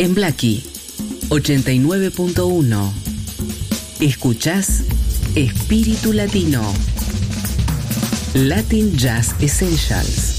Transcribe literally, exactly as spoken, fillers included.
En Blackie ochenta y nueve punto uno. Escuchás Espíritu Latino. Latin Jazz Essentials.